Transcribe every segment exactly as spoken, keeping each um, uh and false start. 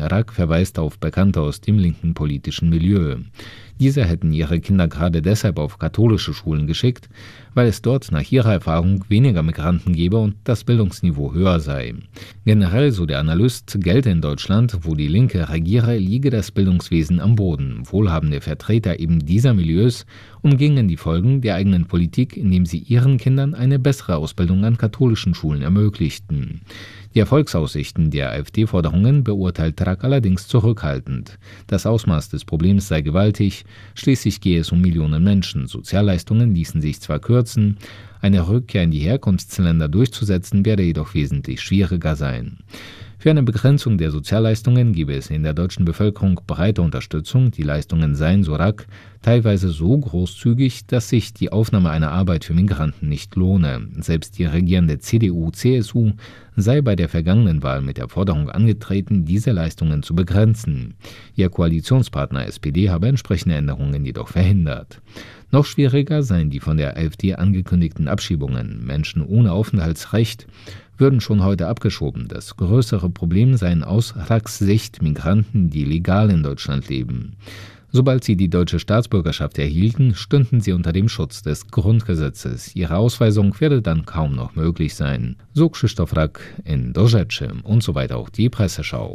Rack verweist auf Bekannte aus dem linken politischen Milieu. Diese hätten ihre Kinder gerade deshalb auf katholische Schulen geschickt, weil es dort nach ihrer Erfahrung weniger Migranten gebe und das Bildungsniveau höher sei. Generell, so der Analyst, gelte in Deutschland, wo die Linke regiere, liege das Bildungswesen am Boden. Wohlhabende Vertreter eben dieser Milieus umgingen die Folgen der eigenen Politik, indem sie ihren Kindern eine bessere Ausbildung an katholischen Schulen ermöglichten. Die Erfolgsaussichten der AfD-Forderungen beurteilt Rack allerdings zurückhaltend. Das Ausmaß des Problems sei gewaltig, schließlich gehe es um Millionen Menschen. Sozialleistungen ließen sich zwar kürzen, eine Rückkehr in die Herkunftsländer durchzusetzen werde jedoch wesentlich schwieriger sein. Für eine Begrenzung der Sozialleistungen gebe es in der deutschen Bevölkerung breite Unterstützung. Die Leistungen seien, so Rack, teilweise so großzügig, dass sich die Aufnahme einer Arbeit für Migranten nicht lohne. Selbst die regierende C D U C S U sei bei der vergangenen Wahl mit der Forderung angetreten, diese Leistungen zu begrenzen. Ihr Koalitionspartner S P D habe entsprechende Änderungen jedoch verhindert. Noch schwieriger seien die von der AfD angekündigten Abschiebungen. Menschen ohne Aufenthaltsrecht würden schon heute abgeschoben. Das größere Problem seien aus Racks Sicht Migranten, die legal in Deutschland leben. Sobald sie die deutsche Staatsbürgerschaft erhielten, stünden sie unter dem Schutz des Grundgesetzes. Ihre Ausweisung werde dann kaum noch möglich sein. So Krzysztof Rack in Do Rzeczy und so weiter auch die Presseschau.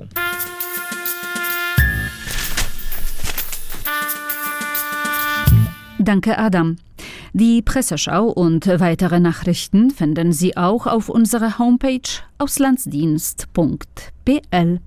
Danke, Adam. Die Presseschau und weitere Nachrichten finden Sie auch auf unserer Homepage auslandsdienst punkt b l.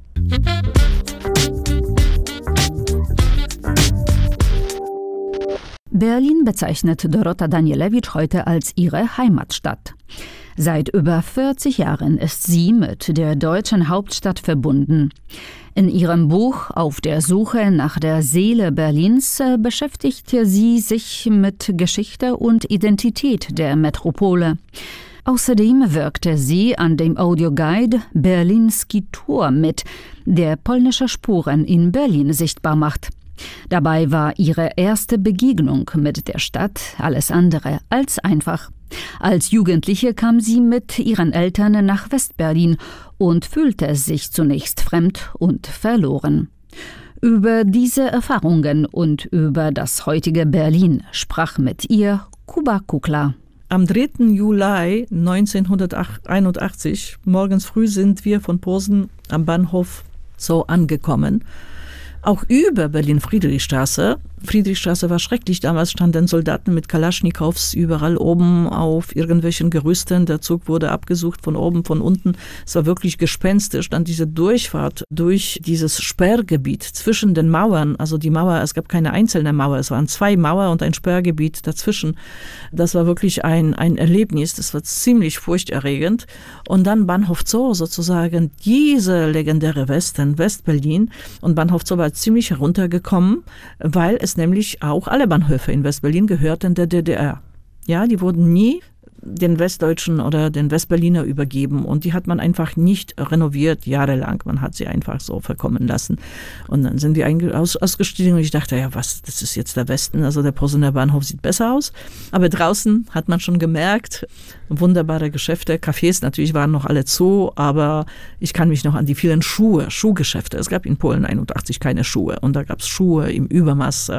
Berlin bezeichnet Dorota Danielewicz heute als ihre Heimatstadt. Seit über vierzig Jahren ist sie mit der deutschen Hauptstadt verbunden. In ihrem Buch Auf der Suche nach der Seele Berlins beschäftigte sie sich mit Geschichte und Identität der Metropole. Außerdem wirkte sie an dem Audioguide Berlinski Tour mit, der polnische Spuren in Berlin sichtbar macht. Dabei war ihre erste Begegnung mit der Stadt alles andere als einfach. Als Jugendliche kam sie mit ihren Eltern nach Westberlin und fühlte sich zunächst fremd und verloren. Über diese Erfahrungen und über das heutige Berlin sprach mit ihr Kuba Kukla. Am dritten Juli neunzehnhunderteinundachtzig, morgens früh, sind wir von Posen am Bahnhof Zoo angekommen. Auch über Berlin-Friedrichstraße. Friedrichstraße war schrecklich. Damals standen Soldaten mit Kalaschnikows überall oben auf irgendwelchen Gerüsten. Der Zug wurde abgesucht von oben, von unten. Es war wirklich gespenstisch. Dann diese Durchfahrt durch dieses Sperrgebiet zwischen den Mauern. Also die Mauer, es gab keine einzelne Mauer. Es waren zwei Mauern und ein Sperrgebiet dazwischen. Das war wirklich ein, ein Erlebnis. Das war ziemlich furchterregend. Und dann Bahnhof Zoo sozusagen, diese legendäre Westen, Westberlin. Und Bahnhof Zoo war ziemlich heruntergekommen, weil es nämlich auch alle Bahnhöfe in Westberlin gehörten der D D R. Ja, die wurden nie den Westdeutschen oder den Westberliner übergeben und die hat man einfach nicht renoviert jahrelang. Man hat sie einfach so verkommen lassen. Und dann sind wir aus, ausgestiegen und ich dachte, ja, was, das ist jetzt der Westen, also der Posener Bahnhof sieht besser aus. Aber draußen hat man schon gemerkt, wunderbare Geschäfte, Cafés natürlich waren noch alle zu, aber ich kann mich noch an die vielen Schuhe, Schuhgeschäfte. Es gab in Polen einundachtzig keine Schuhe und da gab es Schuhe im Übermaß.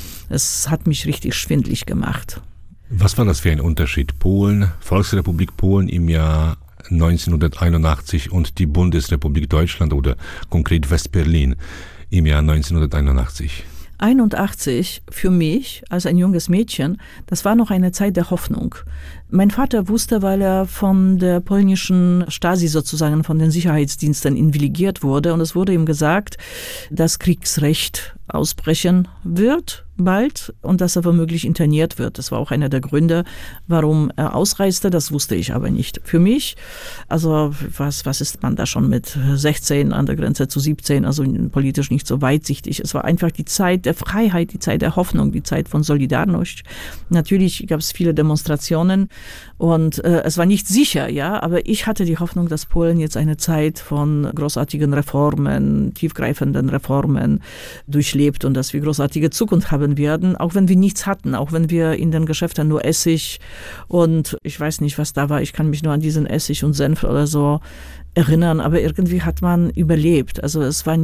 Es hat mich richtig schwindelig gemacht. Was war das für ein Unterschied? Polen, Volksrepublik Polen im Jahr neunzehnhunderteinundachtzig und die Bundesrepublik Deutschland oder konkret Westberlin im Jahr neunzehnhunderteinundachtzig? einundachtzig für mich als ein junges Mädchen, das war noch eine Zeit der Hoffnung. Mein Vater wusste, weil er von der polnischen Stasi sozusagen, von den Sicherheitsdiensten invilligiert wurde und es wurde ihm gesagt, dass Kriegsrecht ausbrechen wird bald und dass er womöglich interniert wird. Das war auch einer der Gründe, warum er ausreiste, das wusste ich aber nicht. Für mich, also was, was ist man da schon mit sechzehn an der Grenze zu siebzehn, also politisch nicht so weitsichtig. Es war einfach die Zeit der Freiheit, die Zeit der Hoffnung, die Zeit von Solidarność. Natürlich gab es viele Demonstrationen und äh, es war nicht sicher, ja, aber ich hatte die Hoffnung, dass Polen jetzt eine Zeit von großartigen Reformen, tiefgreifenden Reformen durchlebt und dass wir großartige Zukunft haben werden, auch wenn wir nichts hatten, auch wenn wir in den Geschäften nur Essig und ich weiß nicht, was da war, ich kann mich nur an diesen Essig und Senf oder so erinnern, aber irgendwie hat man überlebt. Also es war